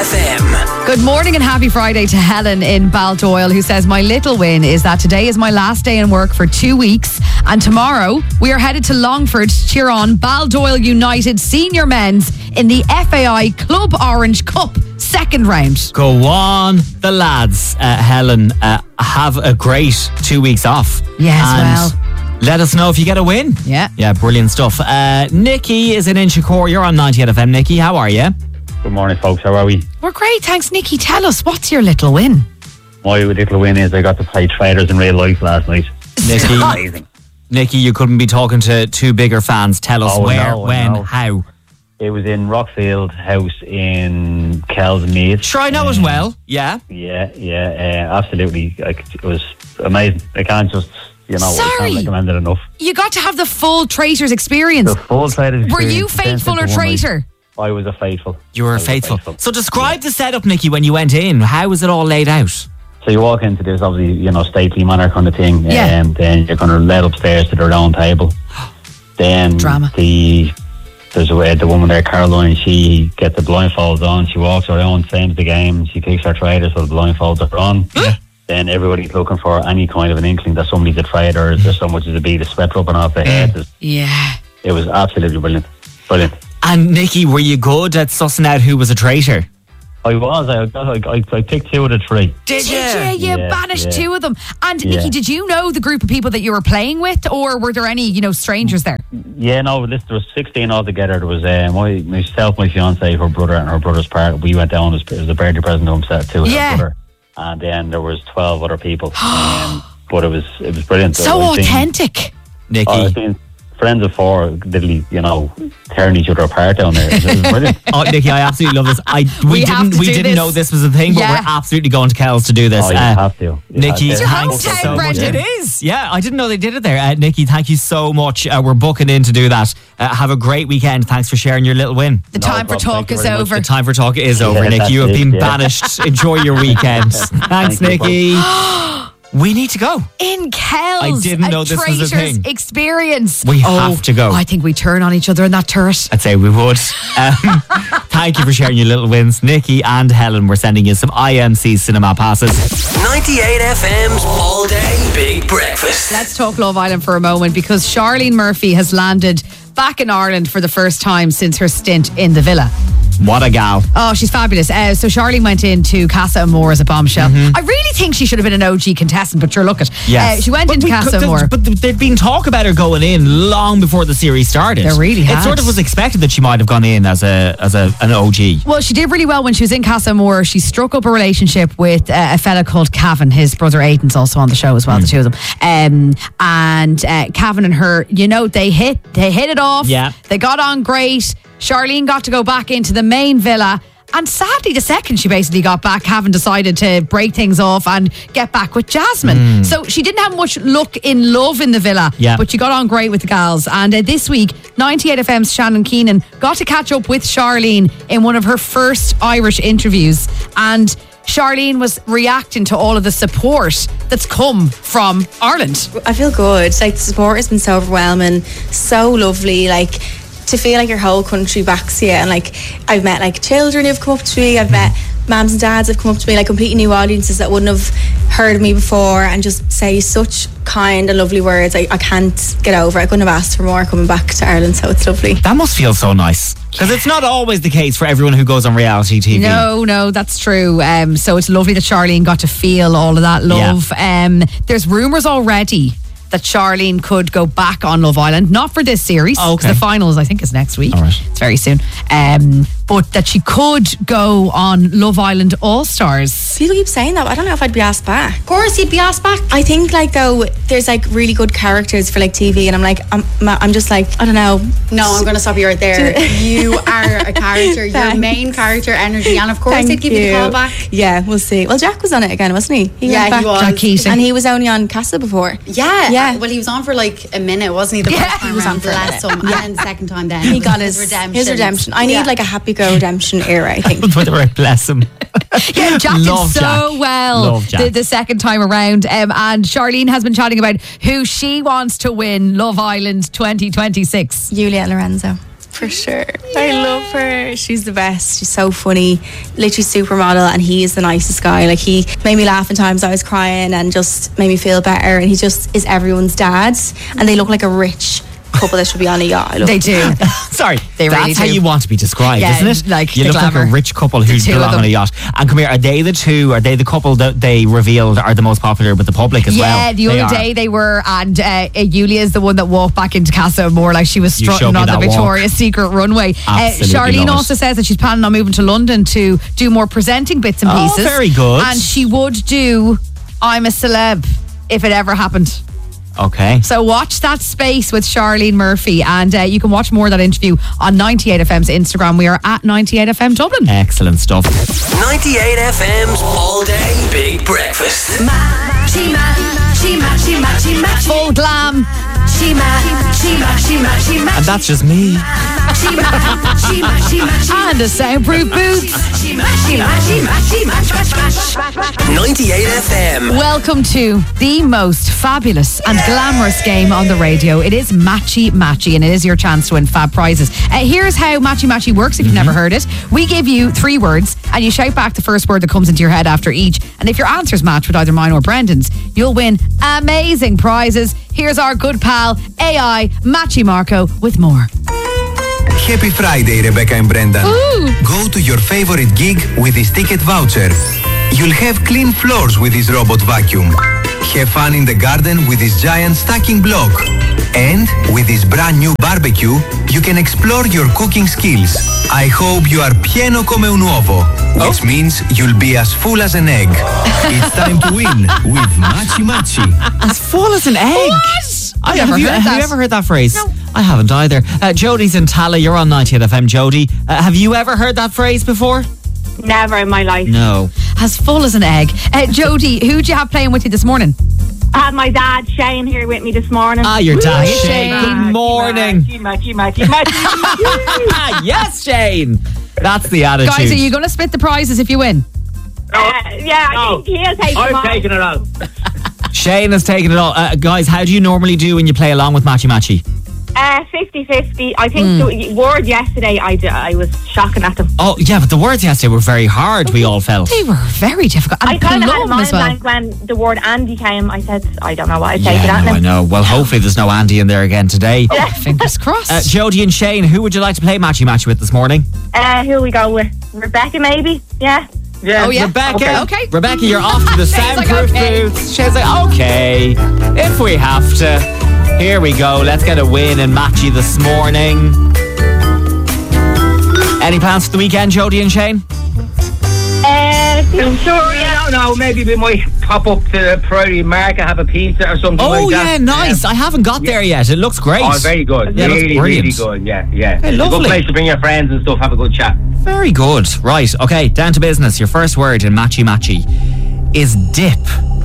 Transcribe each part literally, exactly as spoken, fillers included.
F M. Good morning and happy Friday to Helen in Baldoyle, who says, my little win is that today is my last day in work for two weeks and tomorrow we are headed to Longford to cheer on Baldoyle United senior men's in the F A I Club Orange Cup second round. Go on, the lads. Uh, Helen, uh, have a great two weeks off. Yes, and well. let us know if you get a win. Yeah. Yeah, brilliant stuff. Uh, Nikki is in Inchicore. You're on ninety-eight F M. Nikki, how are you? Good morning, folks. How are we? We're great, thanks, Nikki. Tell us, what's your little win? My little win is I got to play Traders in real life last night. Nikki, Amazing. Nikki, you couldn't be talking to two bigger fans. Tell us Oh, where, no, when, no. how. It was in Rockfield House in Kells Meath. Sure, I know as well. Yeah. Yeah, yeah, uh, absolutely. Like, it was amazing. I can't just, you know, I Sorry. can't recommend it enough. You got to have the full Traitors experience. The full Traders Were you experience faithful or condensed into one night. traitor? I was a faithful. You were I was a faithful. faithful. So describe the setup, Nikki, when you went in. How was it all laid out? So you walk into this, obviously, you know, stately manner kind of thing, Yeah. and then you're kind of led upstairs to the round table. Then Drama. the there's a, the woman there, Caroline. She gets the blindfolds on. She walks around, same as the game. She picks her traders so the blindfolds are on. Then everybody's looking for any kind of an inkling that somebody's a trader. Or there's so much as a beat, a sweat rubbing off their head. There's- Yeah. It was absolutely brilliant, brilliant. And Nikki, were you good at sussing out who was a traitor? I was. I I, I, I picked two of the three. Did you? You Yeah, banished yeah. two of them. And Yeah. Nikki, did you know the group of people that you were playing with, or were there any, you know, strangers there? Yeah, no, listen, there was sixteen altogether. There was uh, my myself, my fiance, her brother, and her brother's part. We went down as it was a birthday present to himself to Yeah. her brother, and then there was twelve other people. um, but it was it was brilliant. So I've seen- authentic. Nikki. Oh, I've seen friends of four, literally, you know, tearing each other apart down there. It was brilliant. Oh, Nikki, I absolutely love this. I we, We have didn't to we do didn't this. know this was a thing, but Yeah. we're absolutely going to Kells to do this. Oh, you Uh, have to. You Nikki, have to. your thanks hometown, so much. Brendan. It is. Yeah, I didn't know they did it there. Uh, Nikki, thank you so much. Uh, we're booking in to do that. Uh, have a great weekend. Thanks for sharing your little win. The No time for problem. talk Thank you is very much. over. The time for talk is over, Yeah, Nikki. You have that's been it, yeah. banished. Enjoy your weekend. Thanks, Thank you, Nikki. We need to go. In Kells. I didn't a know this was a Traitors thing. experience. We Oh, have to go. I think we turn on each other in that turret. I'd say we would. Um, thank you for sharing your little wins. Nikki and Helen, we're sending you some I M C cinema passes. ninety-eight F M's All Day Big Breakfast. Let's talk Love Island for a moment, because Charlene Murphy has landed back in Ireland for the first time since her stint in the Villa. What a gal. Oh, she's fabulous. Uh, so Charlene went into Casa Amor as a bombshell. I really think she should have been an O G contestant, but sure, look at. Yes. Uh, she went But into we Casa could- Amor. But th- there'd been talk about her going in long before the series started. There really It had. sort of was expected that she might have gone in as a as a an O G. Well, she did really well when she was in Casa Amor. She struck up a relationship with uh, a fella called Cavan. His brother Aidan's also on the show as well, the two of them. Um, and uh, Cavan and her, you know, they hit they hit it off. Yeah. They got on great. Charlene got to go back into the main villa. And sadly, the second she basically got back, Cavan decided to break things off and get back with Jasmine. So she didn't have much luck in love in the villa, Yeah. but she got on great with the gals. And uh, this week, ninety-eight F M's Shannon Keenan got to catch up with Charlene in one of her first Irish interviews. And Charlene was reacting to all of the support that's come from Ireland. I feel good. Like, the support has been so overwhelming, so lovely. Like, to feel like your whole country backs you. And like, I've met like children who've come up to me. I've met mums and dads have come up to me, like completely new audiences that wouldn't have heard of me before, and just say such kind and lovely words. I, I can't get over it. I couldn't have asked for more coming back to Ireland, so it's lovely. That must feel so nice. Because it's not always the case for everyone who goes on reality T V. No, no, that's true. Um, so it's lovely that Charlene got to feel all of that love. Um, there's rumours already that Charlene could go back on Love Island, not for this series, because Okay. the finals I think is next week. All right. It's very soon. Um, but that she could go on Love Island All Stars. People keep saying that, but I don't know if I'd be asked back. Of course, you'd be asked back. I think like though there's like really good characters for like T V, and I'm like I'm I'm just like I don't know. No, I'm going to stop you right there. You are a character. You're Thanks. main character energy, and of course Thank they'd give you the call back. Yeah, we'll see. Well, Jack was on it again, wasn't he? he Yeah, went back. he was. Jack Keating. And he was only on Casa before. Yeah, Yeah. uh, well, he was on for like a minute, wasn't he? The Yeah. first time He was around, on for a bless minute. him, and then the second time, then He it got was his redemption. His redemption. I need Yeah. like a happy go redemption era, I think. With the right, bless him. Yeah, Jack Love did so Jack. well Love Jack. The, the second time around. Um, and Charlene has been chatting about who she wants to win Love Island twenty twenty-six. Julia Lorenzo. For sure. I love her. She's the best. She's so funny. Literally supermodel, and he is the nicest guy. Like, he made me laugh in times I was crying and just made me feel better. And he just is everyone's dad. And they look like a rich couple that should be on a yacht. I love They them. do. Sorry, They that's really how do. you want to be described, Yeah, isn't it? like you the look like glamour. a rich couple who The two of belong them. on a yacht. And come here, are they the two? Are they the couple that they revealed are the most popular with the public as Yeah, well? the They other are. day they were, and uh, Yulia is the one that walked back into Casa Amor like she was You showed strutting me on the that walk. Victoria's Secret runway. Absolutely uh, Charlene love it. also says that she's planning on moving to London to do more presenting bits and Oh, pieces. very good. And she would do I'm a Celeb if it ever happened. Okay. So watch that space with Charlene Murphy, and uh, you can watch more of that interview on ninety-eight F M's Instagram. We are at ninety-eight F M Dublin. Excellent stuff. ninety-eight F M's All Day Big Breakfast. Matchy, matchy, matchy, matchy, matchy. Full glam. Matchy, matchy, matchy, matchy, matchy. And that's just me. Matchy, matchy, matchy, matchy. And a soundproof boots. Matchy, matchy, matchy, matchy, match, match, match, match. ninety-eight F M. Welcome to the most fabulous and glamorous game on the radio. It is Matchy Matchy, and it is your chance to win fab prizes. Uh, here's how Matchy Matchy works if you've never heard it. We give you three words, and you shout back the first word that comes into your head after each. And if your answers match with either mine or Brendan's, you'll win amazing prizes. Here's our good pal, A I Matchy Marco, with more. Happy Friday, Rebecca and Brendan. Go to your favorite gig with this ticket voucher. You'll have clean floors with this robot vacuum. Have fun in the garden with this giant stacking block. And with this brand new barbecue, you can explore your cooking skills. I hope you are pieno come un uovo, which means you'll be as full as an egg. It's time to win with Matchy Matchy. As full as an egg. What? I I've never have you, heard have that. you ever heard that phrase? No. I haven't either. Uh, Jodie's in Tala. You're on ninety-eight F M, Jodie. Uh, have you ever heard that phrase before? Never in my life. No. As full as an egg. Uh, Jodie, who do you have playing with you this morning? I had my dad Shane here with me this morning. Ah, your dad, Shane. Shane. Good morning. Matchy, matchy, matchy, matchy. Yes, Shane. That's the attitude. Guys, are you going to split the prizes if you win? Uh, yeah, I think he'll take them all. it all. Shane has taken it all. Uh, guys, how do you normally do when you play along with Matchy Matchy? Uh, fifty-fifty. I think the word yesterday, I, d- I was shocking at them. Oh, yeah, but the words yesterday were very hard, we all felt. They were very difficult. And I kind of had a Plum mind as well. blank when the word Andy came. I said, I don't know what I'd say to Yeah, that no, I now. know. Well, hopefully there's no Andy in there again today. Oh, fingers crossed. Uh, Jodie and Shane, who would you like to play Matchy Matchy with this morning? Uh, who we go with? Rebecca, maybe? Yeah. oh, yeah. Rebecca. Okay. okay. Rebecca, you're off to the Shane's like, soundproof okay. booths. Shane's like, okay, if we have to. Here we go. Let's get a win and Matchy this morning. Any plans for the weekend, Jodie and Shane? Uh, Sure, yeah, no, no, maybe we might pop up to Prairie Market, have a pizza or something Oh, like that. yeah, nice. I haven't got there yet. It looks great. Oh, very good. Yeah, it looks really, brilliant. really good. Yeah, yeah. Hey, It's a lovely. good place to bring your friends and stuff, have a good chat. Very good. Right, okay, down to business. Your first word in Matchy Matchy is dip.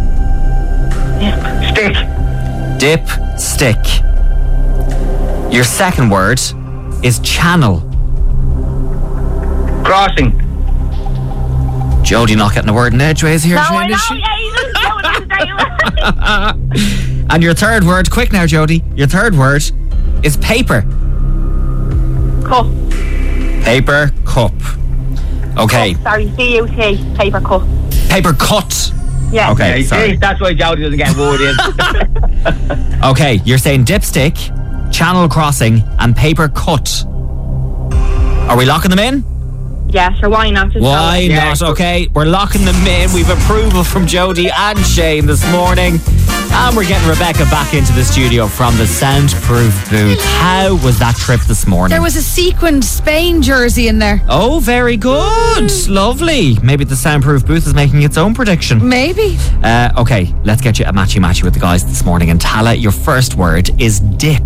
Stick. Dip, stick. Your second word is channel. Crossing. Jodie not getting a word in edgeways here, no, Shane, I know, is she? yeah, he's just doing it. And your third word, quick now, Jodie. Your third word is paper. Cup. Paper cup. Okay. Cup, sorry, C U T, paper cup. Paper cut. Yeah. Okay, Yeah, you sorry. see, that's why Jodie doesn't get word in. Okay, you're saying dipstick, channel crossing, and paper cut. Are we locking them in? Yeah, sure, why not? Just Why go. not? Okay, we're locking them in. We've approval from Jodie and Shane this morning. And we're getting Rebecca back into the studio from the soundproof booth. How was that trip this morning? There was a sequined Spain jersey in there. Oh, very good. Lovely. Maybe the soundproof booth is making its own prediction. Maybe. Uh, okay, let's get you a matchy matchy with the guys this morning. And Tala, your first word is dip.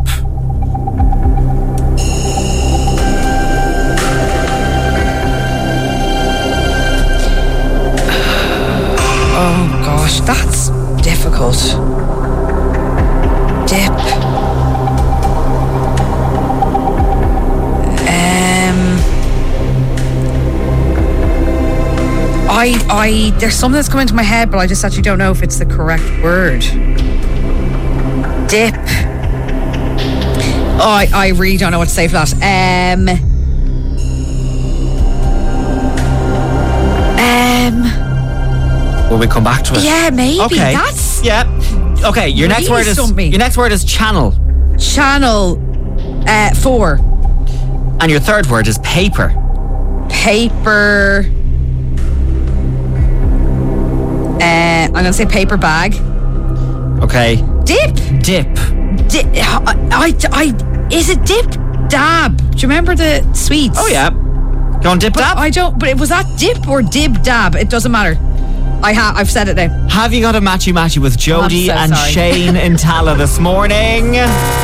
Oh gosh, that's difficult. Dip. Um. I, I, there's something that's coming into my head, but I just actually don't know if it's the correct word. Dip. Oh, I, I really don't know what to say for that. Um, um, Will we come back to it? yeah, maybe. Okay. That's Yeah. Okay, your next Really word is stumped me. your next word is channel. channel uh, four. And your third word is paper. Paper. Uh, I'm going to say paper bag. Okay. Dip. Dip. Dip. I, I, I, is it dip? Dab. Do you remember the sweets? Oh yeah. Go on, dip But dab. I don't, but it was that dip or dib dab? It doesn't matter. I have, I've said it now. Have you got a matchy matchy with Jodie so and sorry. Shane in Tala this morning?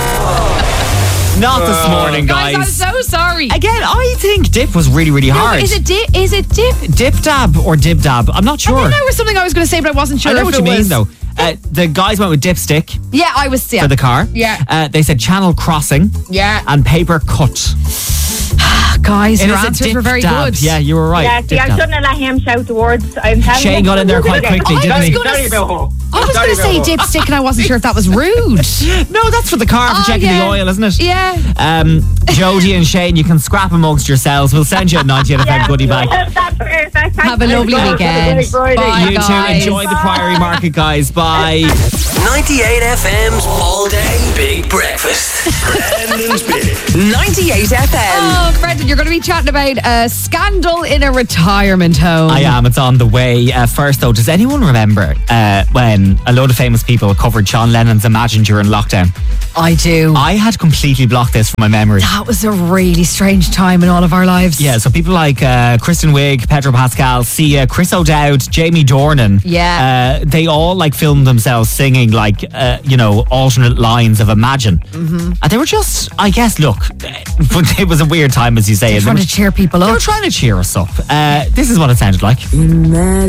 Not this morning, guys. Guys, I'm so sorry. Again, I think dip was really, really No, hard. is it dip? Is it dip? Dip dab or dib dab? I'm not sure. I think there was something I was going to say, but I wasn't sure. I know if what it you mean, was- though. Uh, the guys went with dipstick Yeah, I was. Yeah. for the car. Yeah. Uh, they said channel crossing. Yeah. And paper cut. Guys, It your is a answers dip were very dab. good. Yeah, you were right. Yeah, see, Dip I dab. shouldn't have let him shout the words. I'm telling Shane you. got in there quite quickly, I didn't was he? gonna Sorry s- about her. I was Sorry going to say about her. dipstick, and I wasn't sure if that was rude. No, that's for the car for Oh, checking yeah. the oil, isn't it? Yeah. Um, Jodie and Shane, you can scrap amongst yourselves. We'll send you a ninety-eight F M goodie bag. That's perfect. Thanks Have a lovely very much. weekend. Friday. Bye, You too. guys. Enjoy the Priory Market, guys. Bye. ninety-eight F M's All Day Big Breakfast. Brendan's Big. ninety-eight F M. Oh, Brendan, you're going to be chatting about a scandal in a retirement home. I am. It's on the way. Uh, first, though, does anyone remember uh, when a load of famous people covered John Lennon's Imagine during lockdown? I do. I had completely blocked this from my memory. That was a really strange time in all of our lives. Yeah, so people like uh, Kristen Wiig, Pedro Pascal, Sia, Chris O'Dowd, Jamie Dornan. Yeah. Uh, they all like filmed themselves singing like, uh, you know, alternate lines of Imagine. Mm-hmm. And they were just, I guess, look, it was a weird time, as you say. They're and trying they to cheer people were, they up. were trying to cheer us up. Uh, this is what it sounded like.